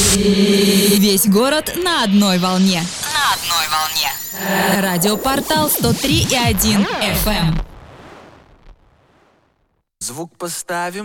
Весь город на одной волне. Радиопортал 103,1 FM. Звук поставим.